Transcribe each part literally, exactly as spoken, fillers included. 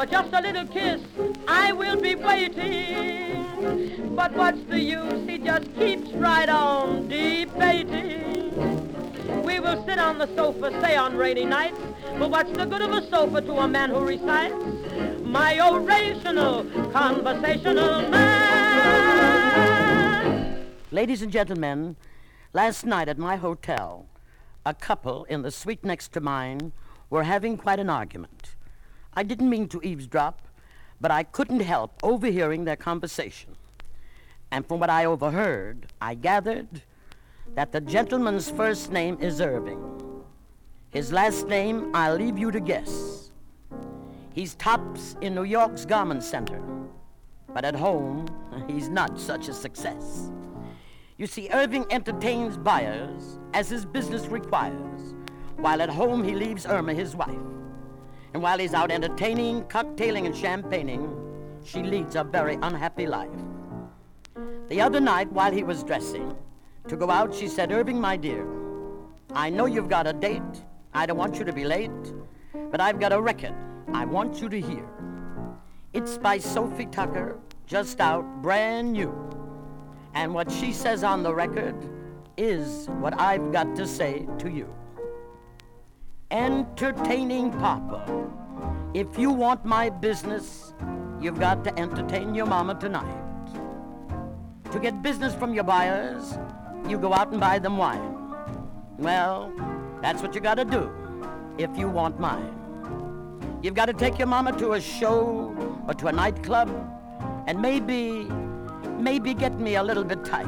For just a little kiss, I will be waiting. But what's the use? He just keeps right on debating. We will sit on the sofa, say on rainy nights, but what's the good of a sofa to a man who recites my orational, conversational man? Ladies and gentlemen, last night at my hotel, a couple in the suite next to mine were having quite an argument. I didn't mean to eavesdrop, but I couldn't help overhearing their conversation. And from what I overheard, I gathered that the gentleman's first name is Irving. His last name, I'll leave you to guess. He's tops in New York's garment center, but at home, he's not such a success. You see, Irving entertains buyers as his business requires, while at home he leaves Irma, his wife. And while he's out entertaining, cocktailing, and champagning, she leads a very unhappy life. The other night, while he was dressing to go out, she said, "Irving, my dear, I know you've got a date. I don't want you to be late, but I've got a record I want you to hear. It's by Sophie Tucker, just out, brand new. And what she says on the record is what I've got to say to you. Entertaining Papa. If you want my business, you've got to entertain your mama tonight. To get business from your buyers, you go out and buy them wine. Well, that's what you got to do if you want mine. You've got to take your mama to a show or to a nightclub and maybe, maybe get me a little bit tight.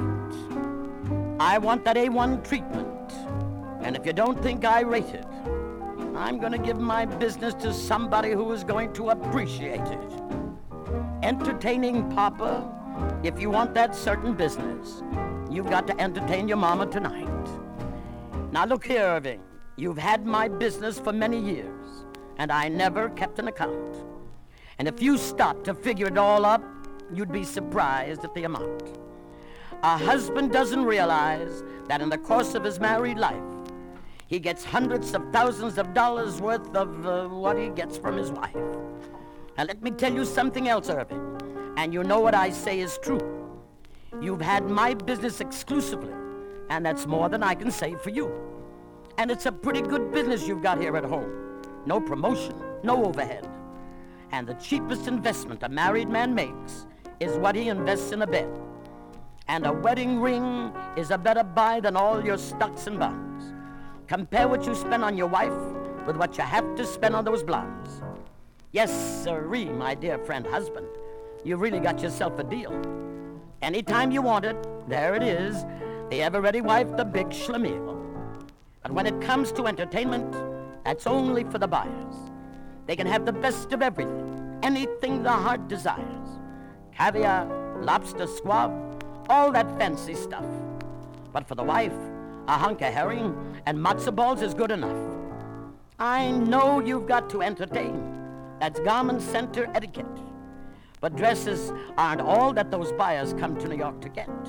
I want that A one treatment. And if you don't think I rate it, I'm going to give my business to somebody who is going to appreciate it. Entertaining Papa, if you want that certain business, you've got to entertain your mama tonight. Now look here, Irving, you've had my business for many years, and I never kept an account. And if you stop to figure it all up, you'd be surprised at the amount. A husband doesn't realize that in the course of his married life, he gets hundreds of thousands of dollars worth of uh, what he gets from his wife. Now let me tell you something else, Irving, and you know what I say is true. You've had my business exclusively, and that's more than I can say for you. And it's a pretty good business you've got here at home. No promotion, no overhead. And the cheapest investment a married man makes is what he invests in a bed. And a wedding ring is a better buy than all your stocks and bonds. Compare what you spend on your wife with what you have to spend on those blondes. Yes, sirree, my dear friend husband, you've really got yourself a deal. Anytime you want it, there it is, the ever-ready wife, the big schlemiel. But when it comes to entertainment, that's only for the buyers. They can have the best of everything, anything the heart desires. Caviar, lobster squab, all that fancy stuff. But for the wife, a hunk of herring and matzo balls is good enough. I know you've got to entertain. That's garment center etiquette. But dresses aren't all that those buyers come to New York to get.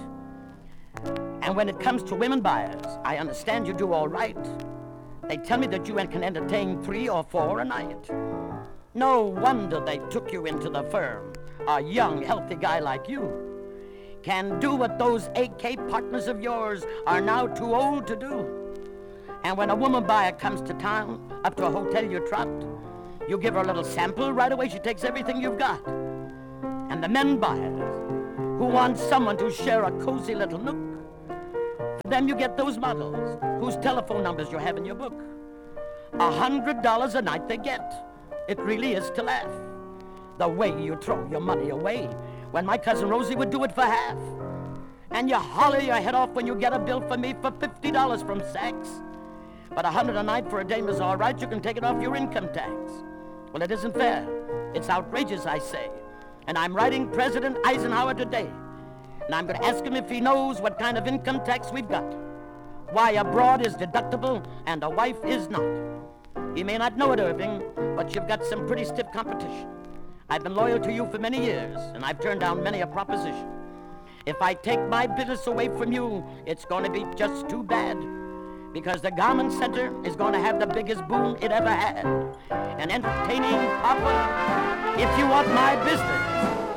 And when it comes to women buyers, I understand you do all right. They tell me that you can entertain three or four a night. No wonder they took you into the firm. A young, healthy guy like you can do what those A K partners of yours are now too old to do. And when a woman buyer comes to town, up to a hotel you trot, you give her a little sample, right away she takes everything you've got. And the men buyers, who want someone to share a cozy little nook, for them you get those models, whose telephone numbers you have in your book. A hundred dollars a night they get. It really is to laugh. The way you throw your money away, when my cousin Rosie would do it for half. And you holler your head off when you get a bill for me for fifty dollars from Saks. But a hundred a night for a dame is all right. You can take it off your income tax. Well, it isn't fair. It's outrageous, I say. And I'm writing President Eisenhower today. And I'm going to ask him if he knows what kind of income tax we've got. Why a broad is deductible and a wife is not. He may not know it, Irving, but you've got some pretty stiff competition. I've been loyal to you for many years, and I've turned down many a proposition. If I take my business away from you, it's going to be just too bad, because the garment center is going to have the biggest boom it ever had. An entertaining Papa If you want my business,